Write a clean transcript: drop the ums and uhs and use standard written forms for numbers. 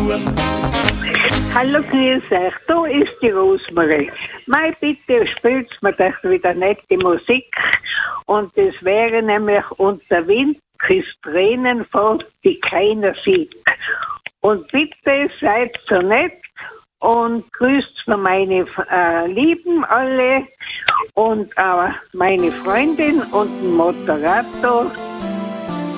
Hallo, grüß euch, da ist die Rosmarie. Mai, bitte spielt mir doch wieder nette Musik. Und das wäre nämlich Unter Wind küsst Tränen fort, die keiner sieht. Und bitte seid so nett und grüßt für meine Lieben alle und meine Freundin und den Moderator.